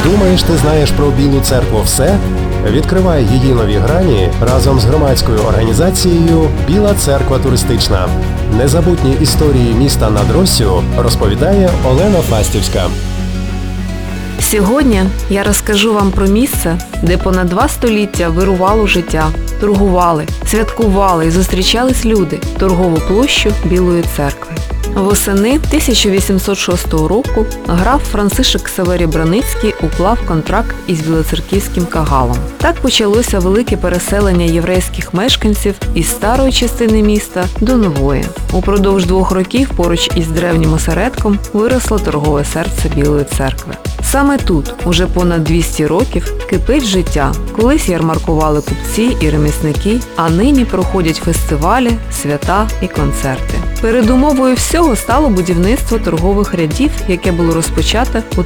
Думаєш, ти знаєш про Білу церкву все? Відкривай її нові грані разом з громадською організацією «Біла церква туристична». Незабутні історії міста над Россю розповідає Олена Фастівська. Сьогодні я розкажу вам про місце, де понад 2 століття вирувало життя, торгували, святкували і зустрічались люди – торгову площу Білої церкви. Восени 1806 року граф Францишек Ксаверій Браницький уклав контракт із білоцерківським кагалом. Так почалося велике переселення єврейських мешканців із старої частини міста до нової. Упродовж 2 років поруч із древнім осередком виросло торгове серце Білої церкви. Саме тут, уже понад 200 років, кипить життя. Колись ярмаркували купці і ремісники, а нині проходять фестивалі, свята і концерти. Передумовою всього стало будівництво торгових рядів, яке було розпочате у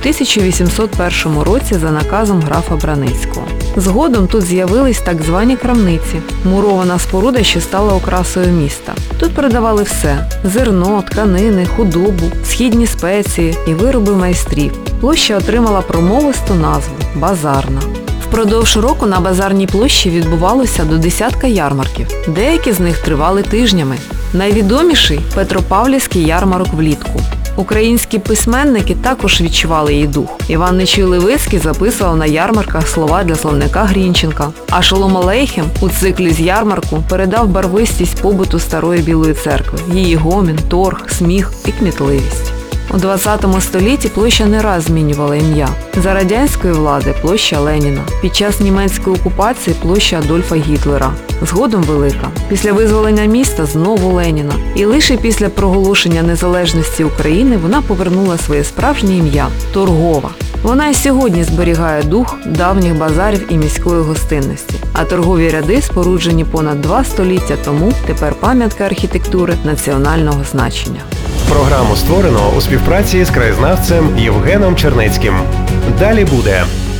1801 році за наказом графа Браницького. Згодом тут з'явились так звані крамниці – мурована споруда, що стала окрасою міста. Тут продавали все – зерно, тканини, худобу, східні спеції і вироби майстрів. Площа отримала промовисту назву – Базарна. Впродовж року на Базарній площі відбувалося до десятка ярмарків. Деякі з них тривали тижнями. Найвідоміший – Петропавлівський ярмарок влітку. Українські письменники також відчували її дух. Іван Нечуй Левицький записував на ярмарках слова для словника Грінченка, а Шолом Алейхем у циклі з ярмарку передав барвистість побуту старої Білої церкви, її гомін, торг, сміх і кмітливість. У 20 столітті площа не раз змінювала ім'я. За радянської влади – площа Леніна. Під час німецької окупації – площа Адольфа Гітлера. Згодом Велика. Після визволення міста – знову Леніна. І лише після проголошення незалежності України вона повернула своє справжнє ім'я – Торгова. Вона і сьогодні зберігає дух давніх базарів і міської гостинності. А торгові ряди, споруджені понад 2 століття тому, тепер пам'ятка архітектури національного значення. Програму створено у співпраці з краєзнавцем Євгеном Чернецьким. Далі буде.